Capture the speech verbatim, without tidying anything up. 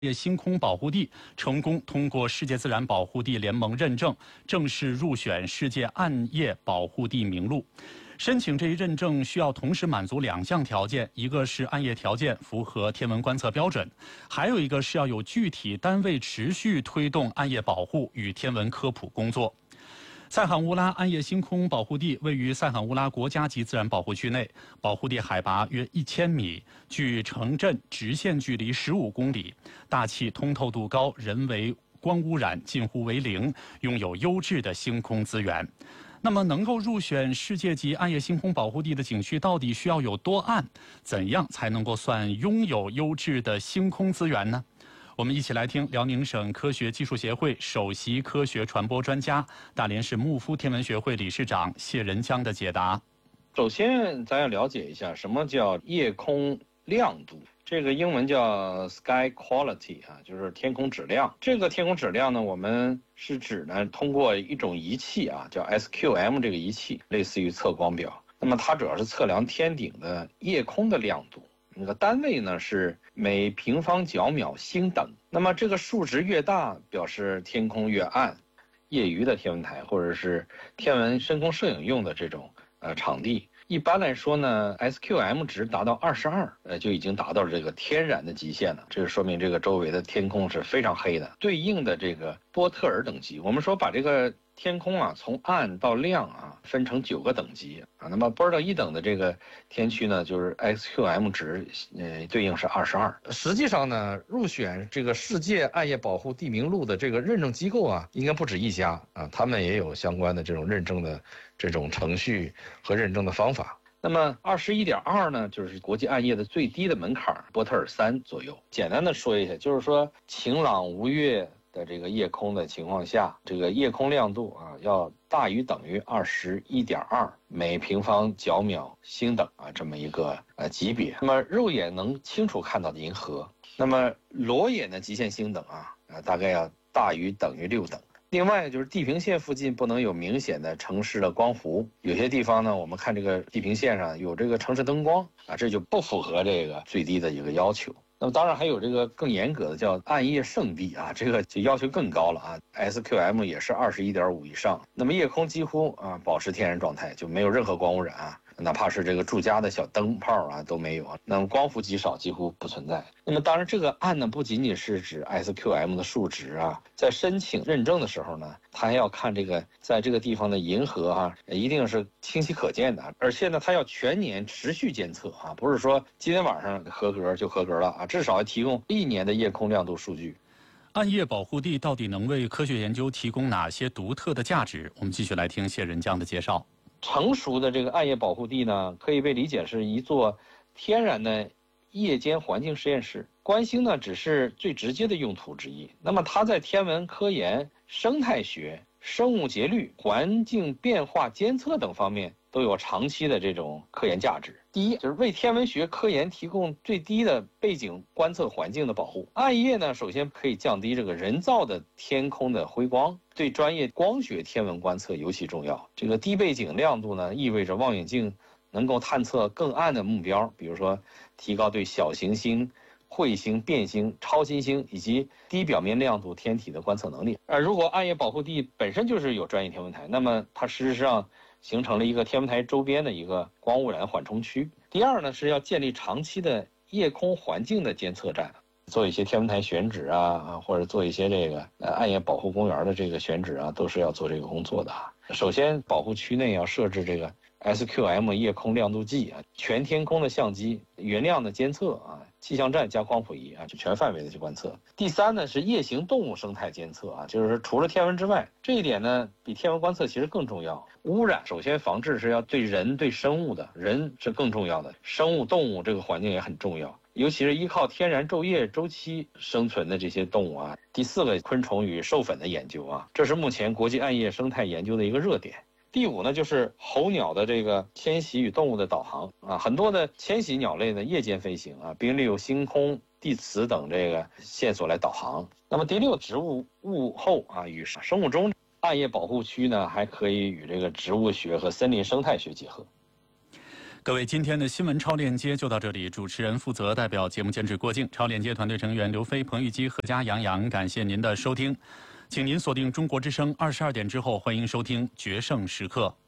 业星空保护地成功通过世界自然保护地联盟认证，正式入选世界暗夜保护地名录。申请这一认证需要同时满足两项条件，一个是暗夜条件符合天文观测标准，还有一个是要有具体单位持续推动暗夜保护与天文科普工作。塞罕乌拉暗夜星空保护地位于塞罕乌拉国家级自然保护区内，保护地海拔约一千米，距城镇直线距离十五公里，大气通透度高，人为光污染近乎为零，拥有优质的星空资源。那么，能够入选世界级暗夜星空保护地的景区到底需要有多暗？怎样才能够算拥有优质的星空资源呢？我们一起来听辽宁省科学技术协会首席科学传播专家、大连市牧夫天文学会理事长谢仁江的解答。 首先，咱要了解一下什么叫夜空亮度。这个英文叫 sky quality 啊，就是天空质量。这个天空质量呢，我们是指呢通过一种仪器啊，叫 S Q M 这个仪器，类似于测光表。那么它主要是测量天顶的夜空的亮度。那个单位呢是每平方角秒星等，那么这个数值越大，表示天空越暗。业余的天文台或者是天文深空摄影用的这种呃场地，一般来说呢 ，S Q M 值达到二十二，呃就已经达到了这个天然的极限了。这就说明这个周围的天空是非常黑的。对应的这个波特尔等级，我们说把这个天空啊，从暗到亮啊，分成九个等级啊。那么波尔特一等的这个天区呢，就是 S Q M 值，呃，对应是二十二。实际上呢，入选这个世界暗夜保护地名录的这个认证机构啊，应该不止一家啊，他们也有相关的这种认证的这种程序和认证的方法。那么二十一点二呢，就是国际暗夜的最低的门槛，波特尔三左右。简单的说一下，就是说晴朗无月的这个夜空的情况下，这个夜空亮度啊要大于等于二十一点二每平方角秒星等啊，这么一个呃级别。那么肉眼能清楚看到的银河，那么裸眼的极限星等啊，啊大概要大于等于六等。另外就是地平线附近不能有明显的城市的光弧，有些地方呢，我们看这个地平线上有这个城市灯光啊，这就不符合这个最低的一个要求。那么当然还有这个更严格的叫暗夜圣地啊，这个就要求更高了啊 ，S Q M 也是二十一点五以上。那么夜空几乎啊保持天然状态，就没有任何光污染啊。哪怕是这个住家的小灯泡啊都没有啊，那么光伏极少，几乎不存在。那么当然这个暗呢不仅仅是指 S Q M 的数值啊，在申请认证的时候呢，它还要看这个在这个地方的银河啊，一定是清晰可见的，而且呢它要全年持续监测啊，不是说今天晚上合格就合格了啊，至少要提供一年的夜空亮度数据。 暗夜保护地到底能为科学研究提供哪些独特的价值？我们继续来听谢仁江的介绍。 成熟的这个暗夜保护地呢，可以被理解是一座天然的夜间环境实验室。观星呢，只是最直接的用途之一。那么它在天文科研、生态学、生物节律、环境变化监测等方面都有长期的这种科研价值。第一，就是为天文学科研提供最低的背景观测环境的保护。暗夜呢，首先可以降低这个人造的天空的辉光，对专业光学天文观测尤其重要。这个低背景亮度呢，意味着望远镜能够探测更暗的目标，比如说提高对小行星、彗星、变星、超新星以及低表面亮度天体的观测能力。而如果暗夜保护地本身就是有专业天文台，那么它事实上形成了一个天文台周边的一个光污染缓冲区。第二呢，是要建立长期的夜空环境的监测站，做一些天文台选址啊，或者做一些这个呃暗夜保护公园的这个选址啊，都是要做这个工作的。首先，保护区内要设置这个 S Q M 夜空亮度计啊，全天空的相机、云量的监测啊，气象站加光谱仪啊，就全范围的去观测。第三呢，是夜行动物生态监测啊，就是除了天文之外，这一点呢比天文观测其实更重要。污染首先防治是要对人对生物的，人是更重要的，生物动物这个环境也很重要，尤其是依靠天然昼夜周期生存的这些动物啊。第四个，昆虫与授粉的研究啊，这是目前国际暗夜生态研究的一个热点。第五呢，就是候鸟的这个迁徙与动物的导航啊，很多的迁徙鸟类呢夜间飞行啊，并利用星空、地磁等这个线索来导航。那么第六，植物物候啊与生物钟，暗夜保护区呢还可以与这个植物学和森林生态学结合。 各位，今天的新闻超链接就到这里。主持人负责，代表节目监制郭靖，超链接团队成员刘飞、彭玉基、何家、杨洋，感谢您的收听。请您锁定中国之声二十二点之后，欢迎收听《决胜时刻》。